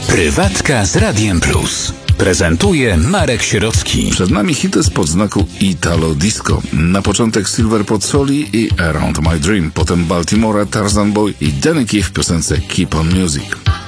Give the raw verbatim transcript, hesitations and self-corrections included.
Prywatka z Radiem Plus. Prezentuje Marek Sierocki. Przed nami hity z podznaku Italo Disco. Na początek Silver Pozzoli i Around My Dream. Potem Baltimore, Tarzan Boy i Deneki w piosence Keep On Music.